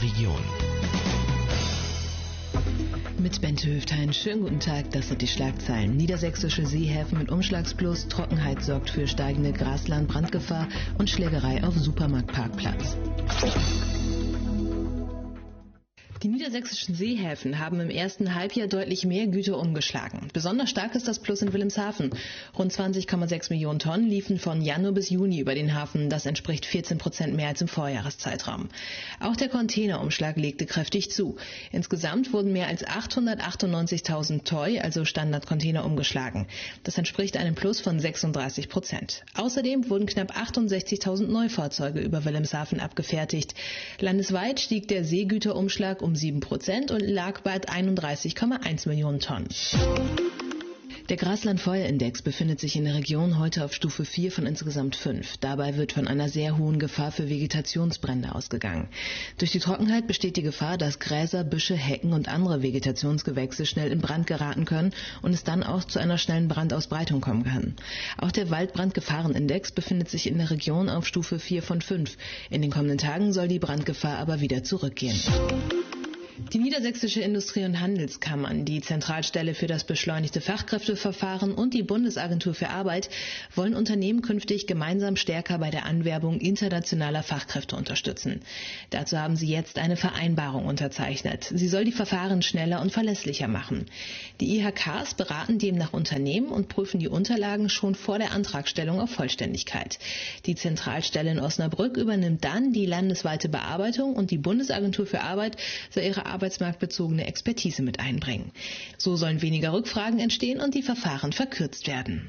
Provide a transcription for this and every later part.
Region. Mit Bente Höftein, schönen guten Tag, das sind die Schlagzeilen. Niedersächsische Seehäfen mit Umschlagsfluss, Trockenheit sorgt für steigende Grasland-Brandgefahr und Schlägerei auf Supermarktparkplatz. Die niedersächsischen Seehäfen haben im ersten Halbjahr deutlich mehr Güter umgeschlagen. Besonders stark ist das Plus in Wilhelmshaven. Rund 20,6 Millionen Tonnen liefen von Januar bis Juni über den Hafen. Das entspricht 14% mehr als im Vorjahreszeitraum. Auch der Containerumschlag legte kräftig zu. Insgesamt wurden mehr als 898.000 TEU, also Standardcontainer, umgeschlagen. Das entspricht einem Plus von 36%. Außerdem wurden knapp 68.000 Neufahrzeuge über Wilhelmshaven abgefertigt. Landesweit stieg der Seegüterumschlag um 7% und lag bei 31,1 Millionen Tonnen. Der Graslandfeuerindex befindet sich in der Region heute auf Stufe 4 von insgesamt 5. Dabei wird von einer sehr hohen Gefahr für Vegetationsbrände ausgegangen. Durch die Trockenheit besteht die Gefahr, dass Gräser, Büsche, Hecken und andere Vegetationsgewächse schnell in Brand geraten können und es dann auch zu einer schnellen Brandausbreitung kommen kann. Auch der Waldbrandgefahrenindex befindet sich in der Region auf Stufe 4 von 5. In den kommenden Tagen soll die Brandgefahr aber wieder zurückgehen. Die Niedersächsische Industrie- und Handelskammern, die Zentralstelle für das beschleunigte Fachkräfteverfahren und die Bundesagentur für Arbeit wollen Unternehmen künftig gemeinsam stärker bei der Anwerbung internationaler Fachkräfte unterstützen. Dazu haben sie jetzt eine Vereinbarung unterzeichnet. Sie soll die Verfahren schneller und verlässlicher machen. Die IHKs beraten demnach Unternehmen und prüfen die Unterlagen schon vor der Antragstellung auf Vollständigkeit. Die Zentralstelle in Osnabrück übernimmt dann die landesweite Bearbeitung und die Bundesagentur für Arbeit soll ihre arbeitsmarktbezogene Expertise mit einbringen. So sollen weniger Rückfragen entstehen und die Verfahren verkürzt werden.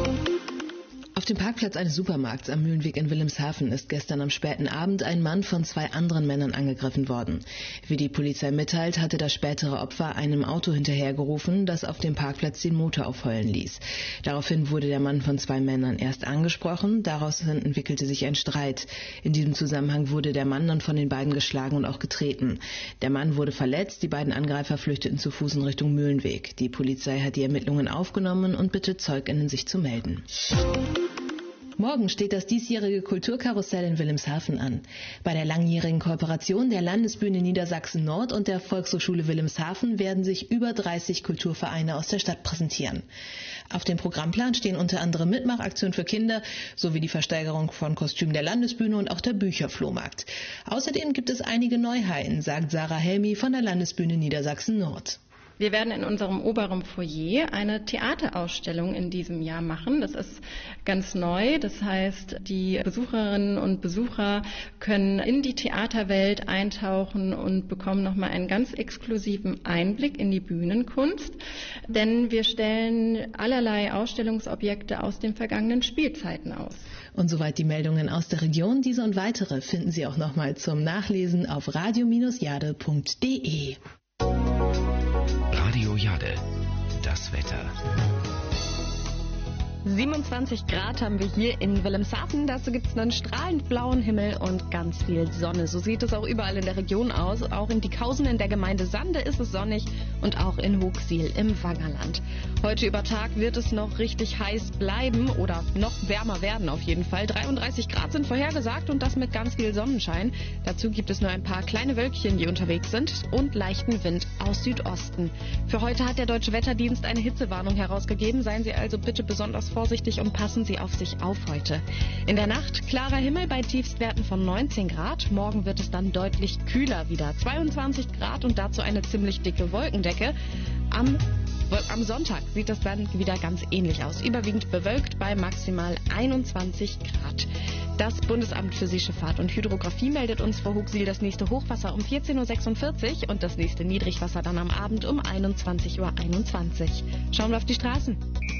Auf dem Parkplatz eines Supermarkts am Mühlenweg in Wilhelmshaven ist gestern am späten Abend ein Mann von 2 anderen Männern angegriffen worden. Wie die Polizei mitteilt, hatte das spätere Opfer einem Auto hinterhergerufen, das auf dem Parkplatz den Motor aufheulen ließ. Daraufhin wurde der Mann von 2 Männern erst angesprochen, daraus entwickelte sich ein Streit. In diesem Zusammenhang wurde der Mann dann von den beiden geschlagen und auch getreten. Der Mann wurde verletzt, die beiden Angreifer flüchteten zu Fuß in Richtung Mühlenweg. Die Polizei hat die Ermittlungen aufgenommen und bittet ZeugInnen, sich zu melden. Morgen steht das diesjährige Kulturkarussell in Wilhelmshaven an. Bei der langjährigen Kooperation der Landesbühne Niedersachsen Nord und der Volkshochschule Wilhelmshaven werden sich über 30 Kulturvereine aus der Stadt präsentieren. Auf dem Programmplan stehen unter anderem Mitmachaktionen für Kinder sowie die Versteigerung von Kostümen der Landesbühne und auch der Bücherflohmarkt. Außerdem gibt es einige Neuheiten, sagt Sarah Helmi von der Landesbühne Niedersachsen Nord. Wir werden in unserem oberen Foyer eine Theaterausstellung in diesem Jahr machen. Das ist ganz neu. Das heißt, die Besucherinnen und Besucher können in die Theaterwelt eintauchen und bekommen nochmal einen ganz exklusiven Einblick in die Bühnenkunst. Denn wir stellen allerlei Ausstellungsobjekte aus den vergangenen Spielzeiten aus. Und soweit die Meldungen aus der Region. Diese und weitere finden Sie auch nochmal zum Nachlesen auf radio-jade.de. Radio Jade, das Wetter. 27 Grad haben wir hier in Wilhelmshaven. Dazu gibt es einen strahlend blauen Himmel und ganz viel Sonne. So sieht es auch überall in der Region aus. Auch in Dickhausen in der Gemeinde Sande ist es sonnig und auch in Hochsiel im Wangerland. Heute über Tag wird es noch richtig heiß bleiben oder noch wärmer werden auf jeden Fall. 33 Grad sind vorhergesagt und das mit ganz viel Sonnenschein. Dazu gibt es nur ein paar kleine Wölkchen, die unterwegs sind und leichten Wind aus Südosten. Für heute hat der Deutsche Wetterdienst eine Hitzewarnung herausgegeben. Seien Sie also bitte besonders vorsichtig und passen Sie auf sich auf heute. In der Nacht klarer Himmel bei Tiefstwerten von 19 Grad. Morgen wird es dann deutlich kühler wieder. 22 Grad und dazu eine ziemlich dicke Wolkendecke. Am Sonntag sieht es dann wieder ganz ähnlich aus. Überwiegend bewölkt bei maximal 21 Grad. Das Bundesamt für Seeschifffahrt und Hydrographie meldet uns vor Hochsiel das nächste Hochwasser um 14.46 Uhr und das nächste Niedrigwasser dann am Abend um 21.21 Uhr. Schauen wir auf die Straßen.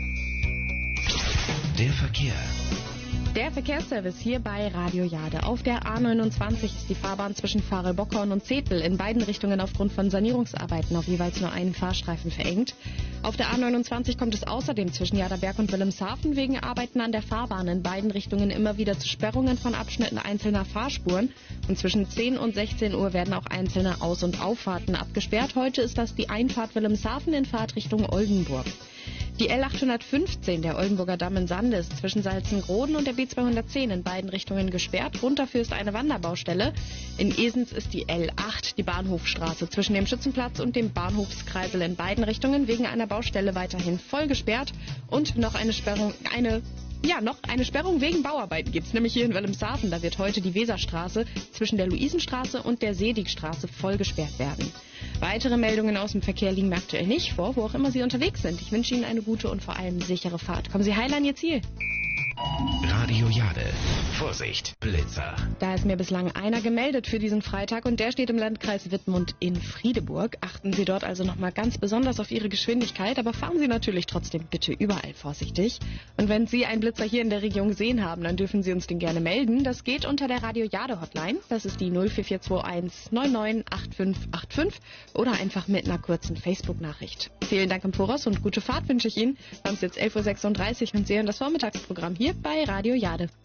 Der Verkehr. Der Verkehrsservice hier bei Radio Jade. Auf der A29 ist die Fahrbahn zwischen Farel-Bockhorn und Zethel in beiden Richtungen aufgrund von Sanierungsarbeiten auf jeweils nur einen Fahrstreifen verengt. Auf der A29 kommt es außerdem zwischen Jaderberg und Wilhelmshaven wegen Arbeiten an der Fahrbahn in beiden Richtungen immer wieder zu Sperrungen von Abschnitten einzelner Fahrspuren. Und zwischen 10 und 16 Uhr werden auch einzelne Aus- und Auffahrten abgesperrt. Heute ist das die Einfahrt Wilhelmshaven in Fahrtrichtung Oldenburg. Die L815, der Oldenburger Damm in Sande, ist zwischen Salzengroden und der B210 in beiden Richtungen gesperrt. Grund dafür ist eine Wanderbaustelle. In Esens ist die L8, die Bahnhofstraße, zwischen dem Schützenplatz und dem Bahnhofskreisel in beiden Richtungen wegen einer Baustelle weiterhin voll gesperrt. Und noch eine Sperrung wegen Bauarbeiten gibt es, nämlich hier in Wilhelmshaven. Da wird heute die Weserstraße zwischen der Luisenstraße und der Sedigstraße voll gesperrt werden. Weitere Meldungen aus dem Verkehr liegen mir aktuell nicht vor, wo auch immer Sie unterwegs sind. Ich wünsche Ihnen eine gute und vor allem sichere Fahrt. Kommen Sie heil an Ihr Ziel. Radio Jade. Vorsicht, Blitzer. Da ist mir bislang einer gemeldet für diesen Freitag und der steht im Landkreis Wittmund in Friedeburg. Achten Sie dort also nochmal ganz besonders auf Ihre Geschwindigkeit, aber fahren Sie natürlich trotzdem bitte überall vorsichtig. Und wenn Sie einen Blitzer hier in der Region gesehen haben, dann dürfen Sie uns den gerne melden. Das geht unter der Radio Jade Hotline. Das ist die 04421 998585 oder einfach mit einer kurzen Facebook-Nachricht. Vielen Dank im Voraus und gute Fahrt wünsche ich Ihnen. Wir haben es jetzt 11.36 Uhr und Sie hören das Vormittagsprogramm hier bei Radio Jade.